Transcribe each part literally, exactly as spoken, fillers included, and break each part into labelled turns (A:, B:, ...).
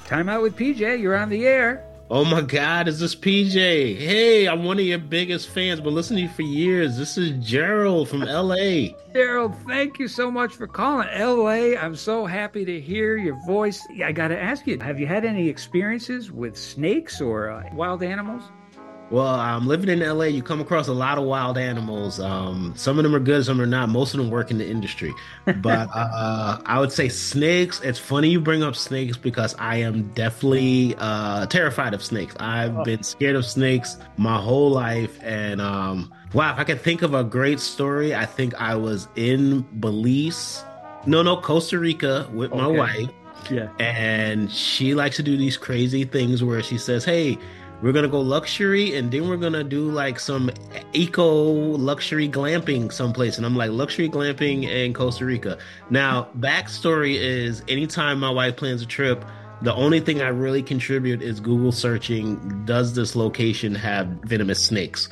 A: Time out with P J. You're on the air.
B: Oh my God, is this P J? Hey, I'm one of your biggest fans, been listening to you for years. This is Gerald from L A.
A: Gerald, thank you so much for calling. L A, I'm so happy to hear your voice. I got to ask you, have you had any experiences with snakes or uh, wild animals?
B: Well, I'm living in L A. You come across a lot of wild animals. Um, some of them are good, some are not. Most of them work in the industry. But uh, I would say snakes. It's funny you bring up snakes because I am definitely uh, terrified of snakes. I've oh. been scared of snakes my whole life. And um, wow, if I could think of a great story, I think I was in Belize. No, no, Costa Rica with my okay. wife.
A: Yeah.
B: And she likes to do these crazy things where she says, hey, we're going to go luxury, and then we're going to do like some eco luxury glamping someplace. And I'm like, luxury glamping in Costa Rica. Now, backstory is anytime my wife plans a trip, the only thing I really contribute is Google searching, does this location have venomous snakes?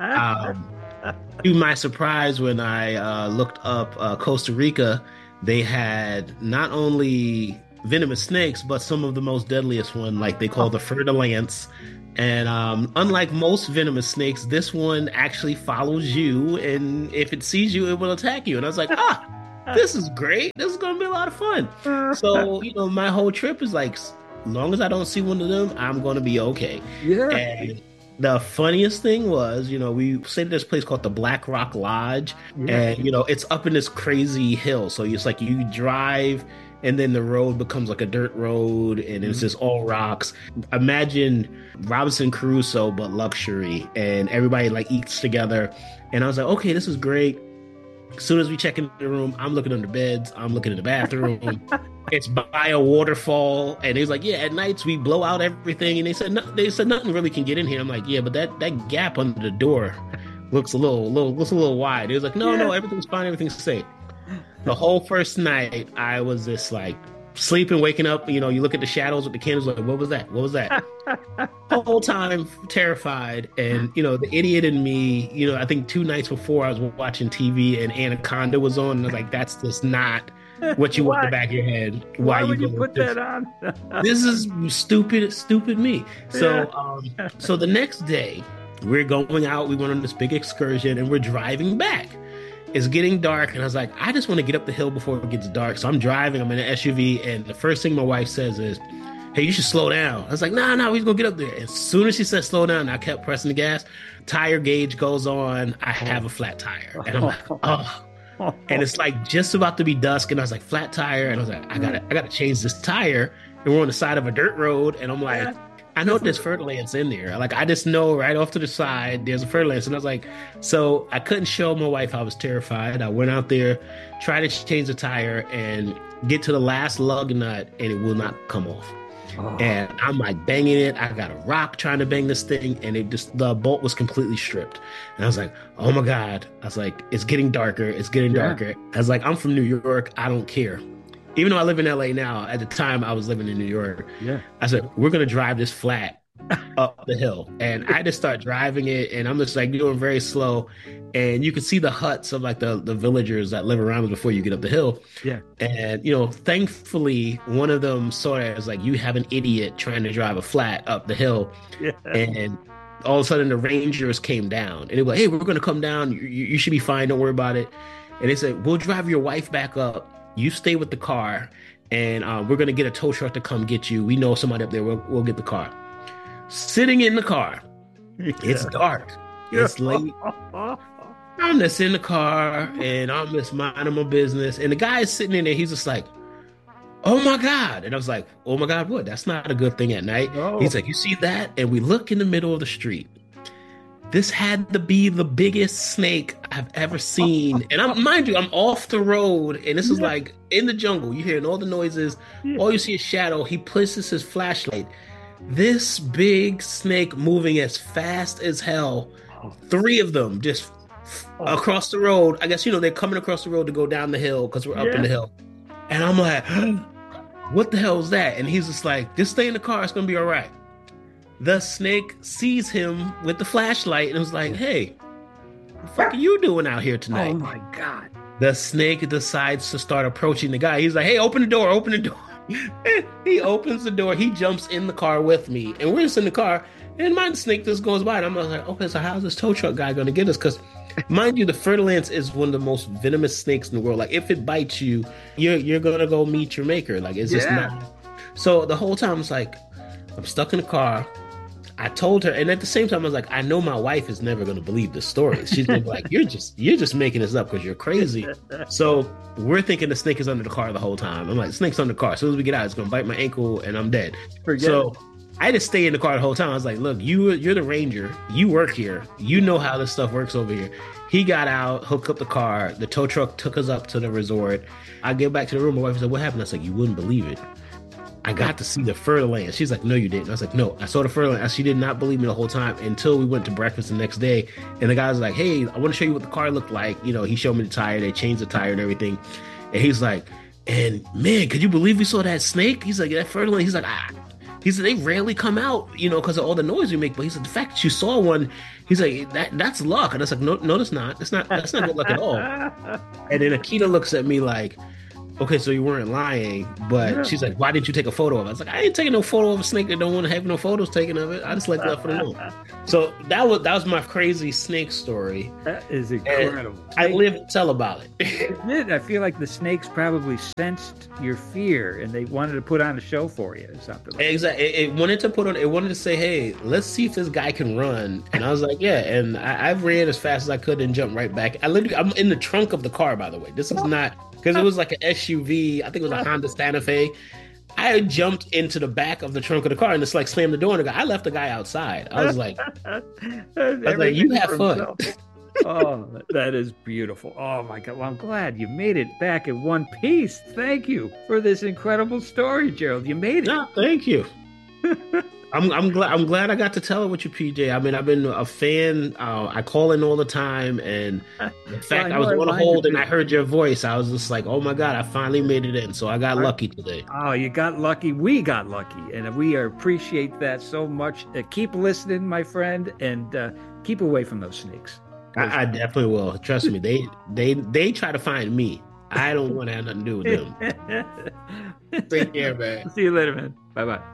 B: um, to my surprise, when I uh, looked up uh, Costa Rica, they had not only venomous snakes, but some of the most deadliest one, like they call the fer-de-lance. And um, unlike most venomous snakes, this one actually follows you, and if it sees you, it will attack you. And I was like, ah, this is great. This is going to be a lot of fun. So, you know, my whole trip is like, as long as I don't see one of them, I'm going to be okay.
A: Yeah.
B: And the funniest thing was, you know, we stayed at this place called the Black Rock Lodge, yeah. and, you know, it's up in this crazy hill. So it's like you drive, and then the road becomes like a dirt road, and it's just all rocks. Imagine Robinson Crusoe, but luxury, and everybody like eats together. And I was like, okay, this is great. As soon as we check in the room, I'm looking under beds. I'm looking in the bathroom. It's by a waterfall. And he's like, yeah, at nights we blow out everything. And they said, no, they said nothing really can get in here. I'm like, yeah, but that, that gap under the door looks a little, little, looks a little wide. He was like, no, yeah. no, everything's fine. Everything's safe. The whole first night, I was just like sleeping, waking up. You know, you look at the shadows with the candles, like, what was that? What was that? The whole time, terrified. And, you know, the idiot in me, you know, I think two nights before I was watching T V and Anaconda was on. And I was like, that's just not what you want in the back of your head.
A: Why, Why
B: would
A: you, you put that on?
B: This is stupid, stupid me. So, um, so the next day, we're going out. We went on this big excursion, and we're driving back. It's getting dark, and I was like, I just want to get up the hill before it gets dark. So I'm driving, I'm in an S U V, and the first thing my wife says is, hey, you should slow down. I was like, nah, nah, we're going to get up there. As soon as she said slow down, I kept pressing the gas. Tire gauge goes on. I have a flat tire. And I'm like, oh. And it's like just about to be dusk, and I was like, flat tire. And I was like, I gotta, I gotta change this tire. And we're on the side of a dirt road, and I'm like, I know there's fer-de-lance in there. Like, I just know right off to the side, there's a fer-de-lance. And I was like, so I couldn't show my wife I was terrified. I went out there, tried to change the tire, and get to the last lug nut, and it will not come off. Oh. And I'm like banging it. I got a rock trying to bang this thing, and it just, the bolt was completely stripped. And I was like, oh my God. I was like, it's getting darker. It's getting yeah. darker. I was like, I'm from New York. I don't care. Even though I live in L A now, at the time I was living in New York.
A: Yeah.
B: I said, we're going to drive this flat up the hill. And I just start driving it, and I'm just like doing very slow. And you can see the huts of like the, the villagers that live around us before you get up the hill.
A: Yeah.
B: And, you know, thankfully, one of them saw it as like, you have an idiot trying to drive a flat up the hill.
A: Yeah.
B: And all of a sudden the Rangers came down, and they were like, hey, we're going to come down. You, you should be fine. Don't worry about it. And they said, we'll drive your wife back up. You stay with the car, and uh, we're going to get a tow truck to come get you. We know somebody up there. We'll, we'll get the car. Sitting in the car. Yeah. It's dark. It's late. I'm just in the car, and I'm just minding my business. And the guy is sitting in there. He's just like, oh, my God. And I was like, oh, my God, what? That's not a good thing at night.
A: No.
B: He's like, you see that? And we look in the middle of the street. This had to be the biggest snake I've ever seen. And I'm, mind you, I'm off the road, and this is yeah. like in the jungle. You're hearing all the noises. Yeah. All you see is shadow. He places his flashlight. This big snake moving as fast as hell. Three of them just oh. across the road. I guess, you know, they're coming across the road to go down the hill because we're up yeah. in the hill. And I'm like, what the hell is that? And he's just like, just stay in the car. It's going to be all right. The snake sees him with the flashlight and was like, hey, what the fuck are you doing out here tonight?
A: Oh, my God.
B: The snake decides to start approaching the guy. He's like, hey, open the door, open the door. He opens the door. He jumps in the car with me, and we're just in the car. And my snake just goes by, and I'm like, okay, so how's this tow truck guy going to get us? Because, mind you, the fer-de-lance is one of the most venomous snakes in the world. Like, if it bites you, you're you're going to go meet your maker. Like, it's just
A: Yeah.
B: not. So the whole time, it's like, I'm stuck in the car. I told her, and at the same time, I was like, I know my wife is never going to believe this story. She's going to be like, you're just you're just making this up because you're crazy. So we're thinking the snake is under the car the whole time. I'm like, the snake's under the car. As soon as we get out, it's going to bite my ankle, and I'm dead.
A: Forget
B: so
A: it.
B: I just stay in the car the whole time. I was like, look, you, you're the ranger. You work here. You know how this stuff works over here. He got out, hooked up the car. The tow truck took us up to the resort. I get back to the room. My wife said, what happened? I was like, you wouldn't believe it. I got to see the fer-de-lance. She's like, no, you didn't. I was like, no, I saw the fer-de-lance. She did not believe me the whole time until we went to breakfast the next day. And the guy was like, hey, I want to show you what the car looked like. You know, he showed me the tire. They changed the tire and everything. And he's like, and man, could you believe we saw that snake? He's like, that fer-de-lance. He's like, ah. He said, they rarely come out, you know, because of all the noise we make. But he said, the fact that you saw one, he's like, that that's luck. And I was like, no, no, that's not. That's not, that's not good luck at all. And then Akita looks at me like, okay, so you weren't lying, but yeah. She's like, why didn't you take a photo of it? I was like, I ain't taking no photo of a snake that don't want to have no photos taken of it. I just like that for the moment. So that was that was my crazy snake story.
A: That is incredible.
B: And I live to tell about it.
A: I feel like the snakes probably sensed your fear and they wanted to put on a show for you or something. Like
B: exactly. It, it wanted to put on. It wanted to say, hey, let's see if this guy can run. And I was like, yeah. And I, I ran as fast as I could and jumped right back. I literally, I'm in the trunk of the car, by the way. This is not. Because it was like an S U V. I think it was a Honda Santa Fe. I jumped into the back of the trunk of the car and just like slammed the door. And the guy, I left the guy outside. I was like, I was like, you have fun.
A: Oh, that is beautiful. Oh my God. Well, I'm glad you made it back in one piece. Thank you for this incredible story, Gerald. You made it.
B: No, thank you. I'm I'm glad I'm glad I got to tell it with you, P J. I mean, I've been a fan. Uh, I call in all the time, and the fact well, I, I was on hold and I heard your voice, I was just like, "Oh my God, I finally made it in!" So I got lucky today.
A: Oh, you got lucky. We got lucky, and we appreciate that so much. Uh, keep listening, my friend, and uh, keep away from those snakes.
B: I, I definitely will. Trust me. They they they try to find me. I don't want to have nothing to do with them. Take care, man.
A: See you later, man. Bye bye.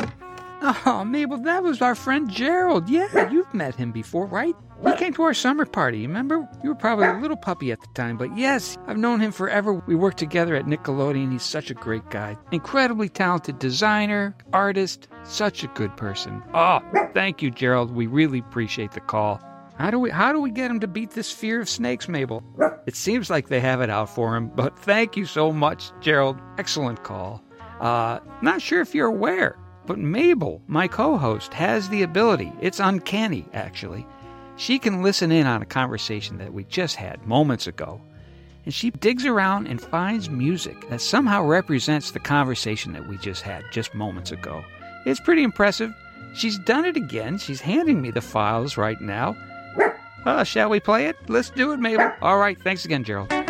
C: Oh, Mabel, that was our friend Gerald. Yeah, you've met him before, right? He came to our summer party, remember? You were probably a little puppy at the time, but yes, I've known him forever. We worked together at Nickelodeon. He's such a great guy. Incredibly talented designer, artist, such a good person. Oh, thank you, Gerald. We really appreciate the call. How do we how do we get him to beat this fear of snakes, Mabel? It seems like they have it out for him, but thank you so much, Gerald. Excellent call. Uh, not sure if you're aware, but Mabel, my co-host, has the ability. It's uncanny, actually. She can listen in on a conversation that we just had moments ago, and she digs around and finds music that somehow represents the conversation that we just had just moments ago. It's pretty impressive. She's done it again. She's handing me the files right now. Uh, shall we play it? Let's do it, Mabel. All right. Thanks again, Gerald.